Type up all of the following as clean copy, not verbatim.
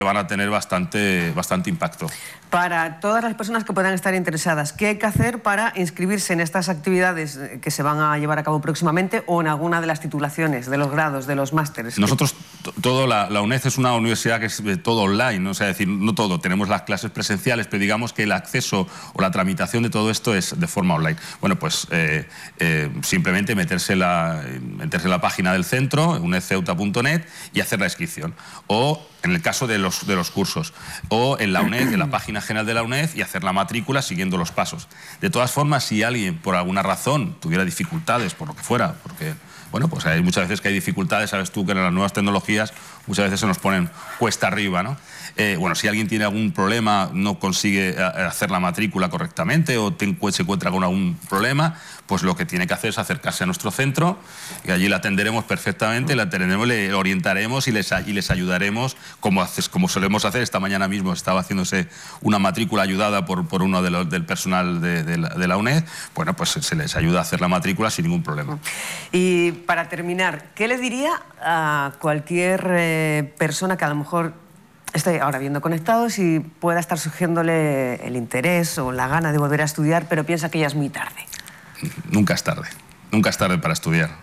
van a tener bastante impacto. Para todas las personas que puedan estar interesadas, ¿qué hay que hacer para inscribirse en estas actividades que se van a llevar a cabo próximamente o en alguna de las titulaciones, de los grados, de los másteres? Nosotros, la UNED es una universidad que es todo online, ¿no? O sea, es decir, no todo, tenemos las clases presenciales, pero digamos que el acceso o la tramitación de todo esto es de forma online. Bueno, pues simplemente meterse en la página del centro, unedceuta.net, y hacer la inscripción. O en el caso de los cursos, o en la UNED, en la página general de la UNED, y hacer la matrícula siguiendo los pasos. De todas formas, si alguien por alguna razón tuviera dificultades, por lo que fuera, porque bueno, pues hay muchas veces que hay dificultades, sabes tú que en las nuevas tecnologías muchas veces se nos ponen cuesta arriba, ¿no? Bueno, si alguien tiene algún problema, no consigue hacer la matrícula correctamente o se encuentra con algún problema, pues lo que tiene que hacer es acercarse a nuestro centro y allí la atenderemos perfectamente, le orientaremos y les ayudaremos como solemos hacer. Esta mañana mismo estaba haciéndose una matrícula ayudada por uno del personal de la UNED. Bueno, pues se les ayuda a hacer la matrícula sin ningún problema. Y para terminar, ¿qué le diría a cualquier persona que a lo mejor esté ahora viendo Conectados y pueda estar surgiéndole el interés o la gana de volver a estudiar, pero piensa que ya es muy tarde? Nunca es tarde. Nunca es tarde para estudiar.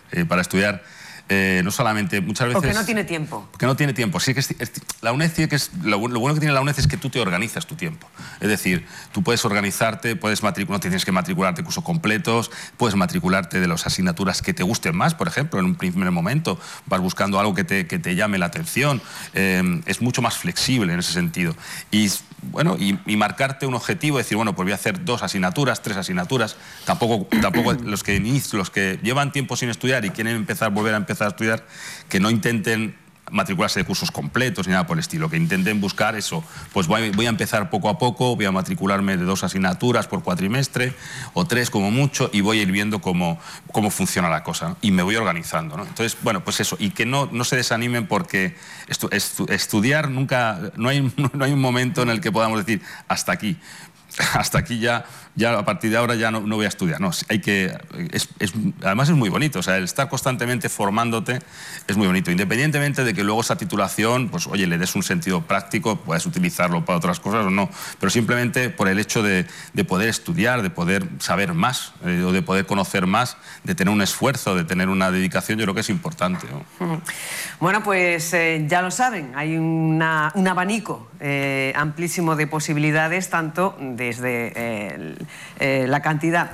No solamente muchas veces... Porque no tiene tiempo. Porque no tiene tiempo. Sí, la UNED tiene lo bueno que tiene la UNED es que tú te organizas tu tiempo. Es decir, tú puedes organizarte, no tienes que matricularte cursos completos, puedes matricularte de las asignaturas que te gusten más, por ejemplo, en un primer momento vas buscando algo que te llame la atención. Es mucho más flexible en ese sentido. Y bueno, y marcarte un objetivo, decir, bueno, pues voy a hacer 2 asignaturas, 3 asignaturas. Tampoco los que llevan tiempo sin estudiar y quieren volver a empezar a estudiar, que no intenten matricularse de cursos completos ni nada por el estilo, que intenten buscar eso, pues voy a empezar poco a poco, voy a matricularme de 2 asignaturas por cuatrimestre o 3 como mucho, y voy a ir viendo cómo funciona la cosa, ¿no? Y me voy organizando, ¿no? Entonces, bueno, pues eso, y que no se desanimen porque estudiar nunca, no hay un momento en el que podamos decir hasta aquí ya a partir de ahora ya no voy a estudiar. No, además es muy bonito, o sea, el estar constantemente formándote es muy bonito, independientemente de que luego esa titulación, pues oye, le des un sentido práctico, puedes utilizarlo para otras cosas o no, pero simplemente por el hecho de poder estudiar, de poder saber más, o de poder conocer más, de tener un esfuerzo, de tener una dedicación, yo creo que es importante, ¿no? Bueno, pues ya lo saben, hay un abanico amplísimo de posibilidades, tanto desde la cantidad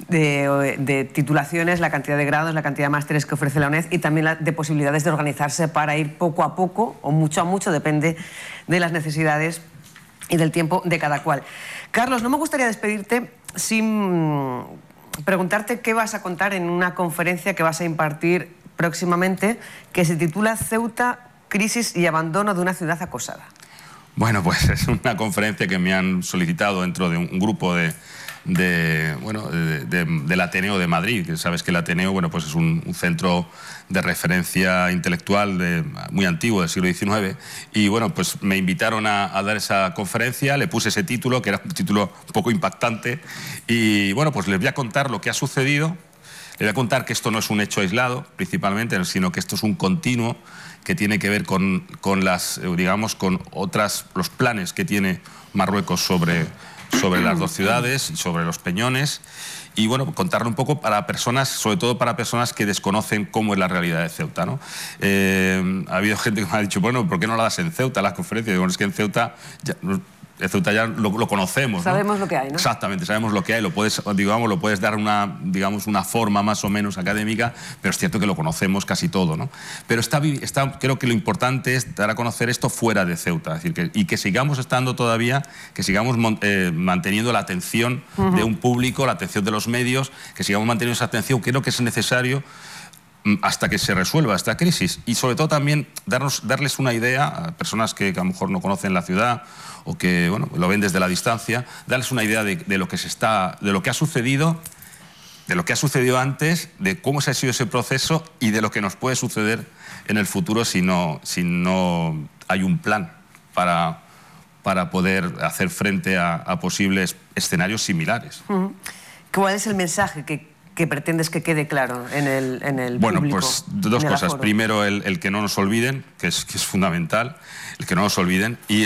de titulaciones, la cantidad de grados, la cantidad de másteres que ofrece la UNED, y también de posibilidades de organizarse para ir poco a poco o mucho a mucho, depende de las necesidades y del tiempo de cada cual. Carlos, no me gustaría despedirte sin preguntarte qué vas a contar en una conferencia que vas a impartir próximamente, que se titula Ceuta, crisis y abandono de una ciudad acosada. Bueno, pues es una conferencia que me han solicitado dentro de un grupo del Ateneo de Madrid, que sabes que el Ateneo, bueno, pues es un centro de referencia intelectual muy antiguo, del siglo XIX, y bueno, pues me invitaron a dar esa conferencia, le puse ese título, que era un título un poco impactante, y bueno, pues les voy a contar lo que ha sucedido. Les voy a contar que esto no es un hecho aislado, principalmente, sino que esto es un continuo que tiene que ver con los planes que tiene Marruecos sobre las 2 ciudades y sobre los peñones. Y bueno, contarlo un poco para personas, sobre todo para personas que desconocen cómo es la realidad de Ceuta, ¿no? Ha habido gente que me ha dicho, bueno, ¿por qué no la das en Ceuta, las conferencias? Digo, es que en Ceuta ya lo conocemos, ¿no? Sabemos lo que hay, ¿no? Exactamente, sabemos lo que hay, lo puedes dar una forma más o menos académica, pero es cierto que lo conocemos casi todo, ¿no? Pero creo que lo importante es dar a conocer esto fuera de Ceuta, es decir, que sigamos estando todavía, que sigamos manteniendo la atención de un público, la atención de los medios, que sigamos manteniendo esa atención. Creo que es necesario hasta que se resuelva esta crisis, y sobre todo también darles una idea a personas que a lo mejor no conocen la ciudad o que bueno, lo ven desde la distancia, darles una idea de lo que ha sucedido, de lo que ha sucedido antes, de cómo se ha sido ese proceso y de lo que nos puede suceder en el futuro si no hay un plan para poder hacer frente a posibles escenarios similares. ¿Cuál es el mensaje que que pretendes que quede claro en el Bueno, público? pues dos en el cosas. aforo? Primero, el que no nos olviden, que es fundamental, el que no nos olviden. Y